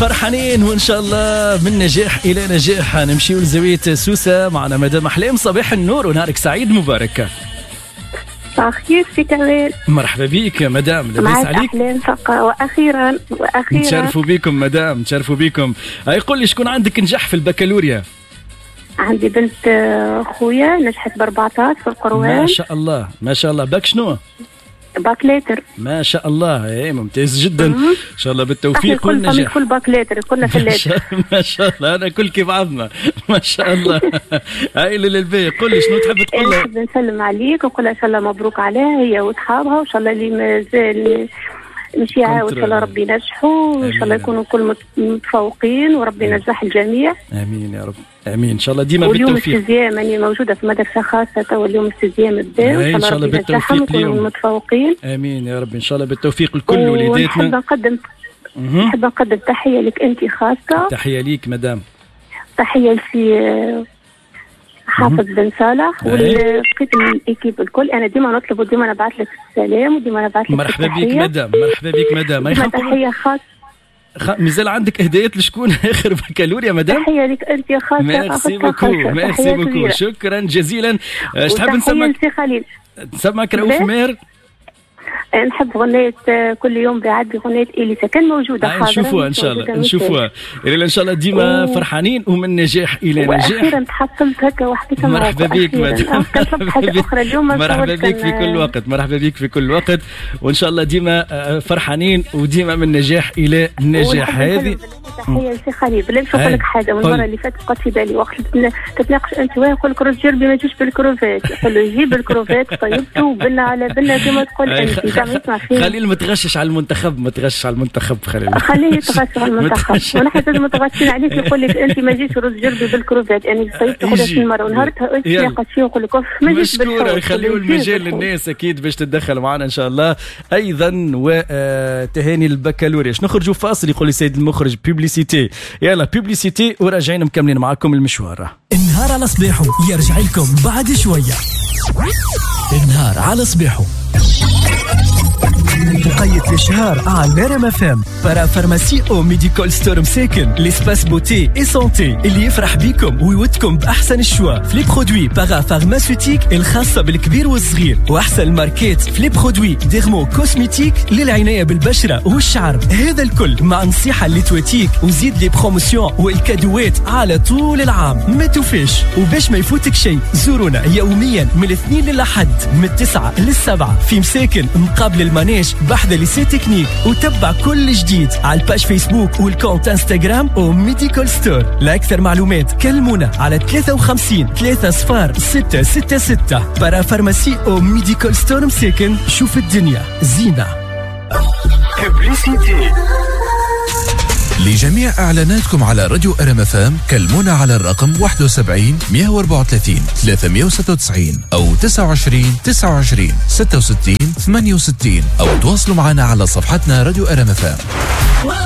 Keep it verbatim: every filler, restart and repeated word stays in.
فرحانين وإن شاء الله من نجاح إلى نجاح. نمشي لزاوية سوسة معنا مدام أحلام. صباح النور ونهارك سعيد مبارك. أخير في كمان. مرحبا بيك مدام، لاباس عليك؟ أحلام فقط وأخيرا وأخيرا نتشرفوا بكم مدام، نتشرفوا بكم. هاي قول لي شكون عندك نجح في البكالوريا؟ عندي بنت خويا نجحت ب أربعطاش في القروان. ما شاء الله ما شاء الله. باك شنو؟ باكليتر. ما شاء الله. ايه ممتاز جدا. ان شاء الله بالتوفيق والنجاح. كل باكليتر كلنا فلات. ما شاء الله انا كل كيف عظمه ما شاء الله. هاي للبي قول لي شنو تحب تقول لها؟ نحب نسلم عليك ونقول ان شاء الله مبروك عليها هي واصحابها، وان شاء الله اللي مازال مش يعاود ان شاء الله ربي ينجحوا وان شاء الله يكونوا كل متفوقين وربي ينجح الجميع. امين يا رب. امين ان شاء الله ديما واليوم بالتوفيق. اليوم انا موجوده في مدرسه خاصه واليوم الاستزيام بدا ان شاء الله بالتوفيق اليوم متفوقين. امين يا رب ان شاء الله بالتوفيق لكل وليداتنا. نحب نقدم نحب نقدم تحيه لك انت خاصه. تحيه ليك مدام. تحيه لسي حافظ بن صالح ولقيت الايكيب الكل. انا ديما نطلب وديما نبعث لك السلام وديما نبعث لك مرحبا بك مدام. مرحبا بك مدام. تحيه خاصه. خ... مازال عندك هدايات لشكون اخر بكالوريا مدام؟ تحيه لك انت خاصه. ميرسي بوكو ميرسي بوكو شكرا جزيلا. اش تحب نسمعك؟ نسمعك رؤوف ماهر. نحب غنية كل يوم بيعدي غنية إليسا كان موجودة حاضرة. نشوفوها إن شاء الله نشوفوها. إلى إن شاء الله ديما و... فرحانين ومن نجاح إلى نجاح. وأخيرا تحصلت هكا وحكيت معك. مرحبا بك مدام. مرحبا بك في كل وقت. مرحبا بك في كل وقت وإن شاء الله ديما فرحانين وديما من نجاح إلى نجاح. هذه تحية لسي خليل. بلا نشوف لك حاجة. من المرة اللي فاتت قلت في بالي وقت تتناقش أنت وياه يقول لك رز جربي ما تجيش بالكروفات. يقول له يجيب الكروفات طيبته بلا على بلا كما تقول أنت. خليل متغشش على المنتخب متغشش على المنتخب خليل. خليه يتغشش على المنتخب. ونحن لازم متغشين عليك. يقول لك انت ما جيتش رز جربي بالكروفات. يعني طيب تقولها شي مره ونهارتها قلت يا قشي نقول لك ما جيتش بالكروفات. خليوا المجال للناس اكيد باش تتدخل معنا ان شاء الله. ايضا وتهاني البكالوريا. باش نخرجوا فاصل. يقول لي سيد المخرج بيبليسيتي. يلا بيبليسيتي وراجعين مكملين معاكم المشوار. النهار على صباحو يرجع لكم بعد شويه. النهار على صباحو مقيد الشهر على ريم اف ام. بارا فارماسي او ميديكال ستور مساكن ليسباس بوتي اي سونتي اللي يفرح بيكم ويودكم باحسن الشوا في لي برودوي بارا فارماسيوتيك الخاصه بالكبير والصغير واحسن الماركات في لي برودوي ديرمو كوسميتيك للعنايه بالبشره والشعر. هذا الكل مع نصيحه اللي تواتيك وزيد لي بروموسيون والكادوات على طول العام. ما توفيش وباش ما يفوتك شيء زورونا يوميا من الاثنين للأحد من التسعة للسبعة في مساكن مقابل المانيش بحذا ليسي تكنيك. وتبع كل جديد على الباج فيسبوك والكونت انستغرام او ميديكال ستور. لأكثر معلومات كلمونا على ثلاثة وخمسين ثلاثة صفار ستة ستة ستة. بارا فارماسي او ميديكال ستور مساكن. شوف الدنيا زينة. لجميع إعلاناتكم على راديو ار ام اف ام كلمونا على الرقم واحد وسبعين مئة وأربعة وثلاثين ثلاثمئة وستة وتسعين أو تسعة وعشرين تسعة وعشرين ستة وستين ثمانية وستين أو تواصلوا معنا على صفحتنا راديو ار ام اف ام.